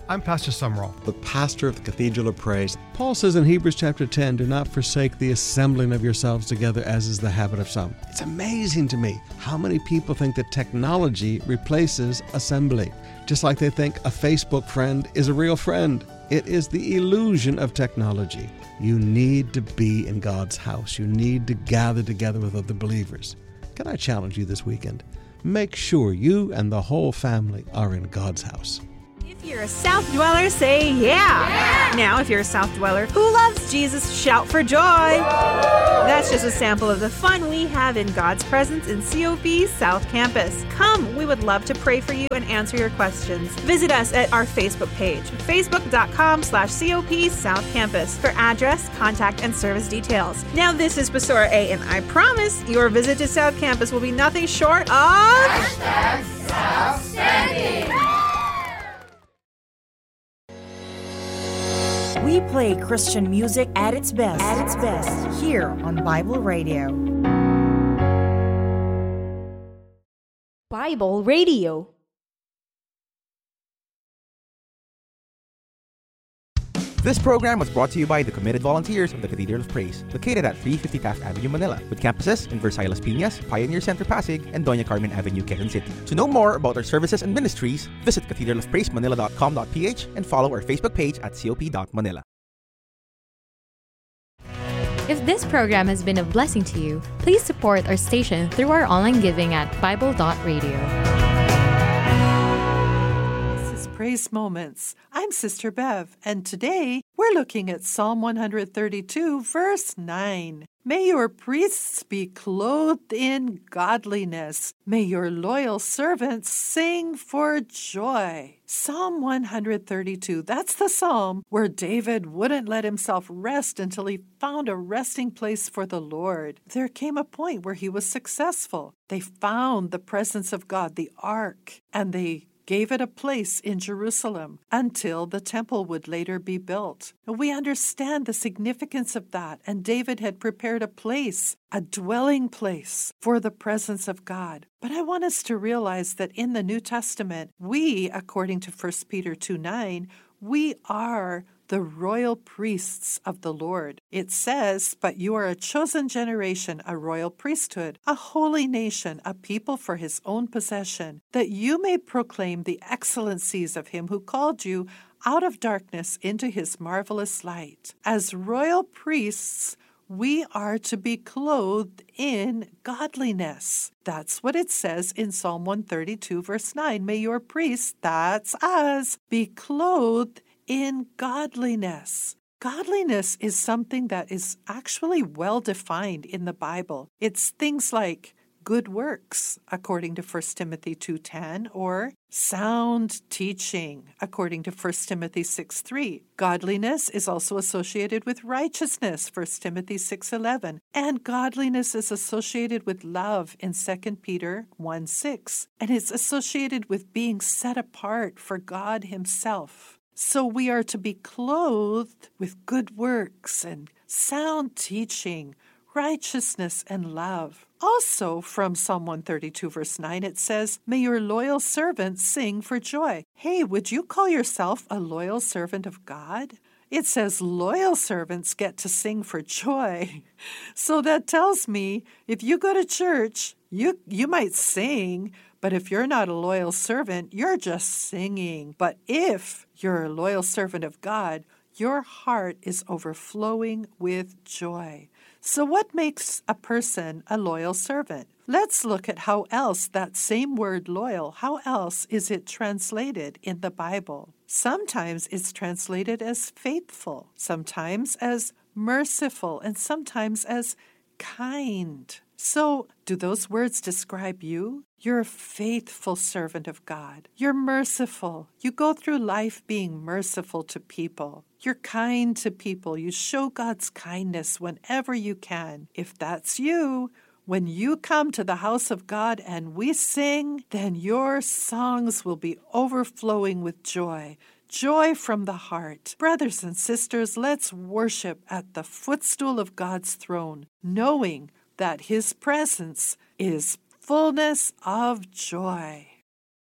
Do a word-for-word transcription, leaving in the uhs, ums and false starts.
I'm Pastor Summerall, the pastor of the Cathedral of Praise. Paul says in Hebrews chapter ten, do not forsake the assembling of yourselves together as is the habit of some. It's amazing to me how many people think that technology replaces assembly, just like they think a Facebook friend is a real friend. It is the illusion of technology. You need to be in God's house. You need to gather together with other believers. Can I challenge you this weekend? Make sure you and the whole family are in God's house. If you're a South Dweller, say yeah. yeah! Now, if you're a South Dweller who loves Jesus, shout for joy! Woo! That's just a sample of the fun we have in God's presence in C O P South Campus. Come, we would love to pray for you and answer your questions. Visit us at our Facebook page, facebook.com slash COP South Campus for address, contact, and service details. Now, this is Basora A, and I promise your visit to South Campus will be nothing short of... Hashtag Outstanding! We play Christian music at its best, at its best, here on Bible Radio. Bible Radio. This program was brought to you by the committed volunteers of the Cathedral of Praise, located at three fifty Taft Avenue, Manila, with campuses in Versailles Piñas, Pioneer Center Pasig, and Doña Carmen Avenue, Quezon City. To know more about our services and ministries, visit cathedral of praise manila dot com dot p h and follow our Facebook page at c o p dot manila. If this program has been a blessing to you, please support our station through our online giving at bible dot radio. Praise Moments. I'm Sister Bev, and today we're looking at Psalm one thirty-two, verse nine. May your priests be clothed in godliness. May your loyal servants sing for joy. Psalm one thirty-two, that's the psalm where David wouldn't let himself rest until he found a resting place for the Lord. There came a point where he was successful. They found the presence of God, the ark, and they gave it a place in Jerusalem until the temple would later be built. We understand the significance of that, and David had prepared a place, a dwelling place for the presence of God. But I want us to realize that in the New Testament, we, according to First Peter two nine, we are the royal priests of the Lord. It says, but you are a chosen generation, a royal priesthood, a holy nation, a people for his own possession, that you may proclaim the excellencies of him who called you out of darkness into his marvelous light. As royal priests, we are to be clothed in godliness. That's what it says in Psalm one thirty-two, verse nine. May your priests, that's us, be clothed in godliness. Godliness is something that is actually well defined in the Bible. It's things like good works, according to First Timothy two ten, or sound teaching, according to First Timothy six three. Godliness is also associated with righteousness, First Timothy six eleven, and godliness is associated with love in Second Peter one six, and it's associated with being set apart for God himself. So we are to be clothed with good works and sound teaching, righteousness and love. Also from Psalm one thirty-two, verse nine, it says, may your loyal servants sing for joy. Hey, would you call yourself a loyal servant of God? It says loyal servants get to sing for joy. So that tells me if you go to church, you, you might sing, but if you're not a loyal servant, you're just singing. But if you're a loyal servant of God, your heart is overflowing with joy. So what makes a person a loyal servant? Let's look at how else that same word loyal, how else is it translated in the Bible? Sometimes it's translated as faithful, sometimes as merciful, and sometimes as kind. So, do those words describe you? You're a faithful servant of God. You're merciful. You go through life being merciful to people. You're kind to people. You show God's kindness whenever you can. If that's you, when you come to the house of God and we sing, then your songs will be overflowing with joy. Joy from the heart. Brothers and sisters, let's worship at the footstool of God's throne, knowing that his presence is fullness of joy.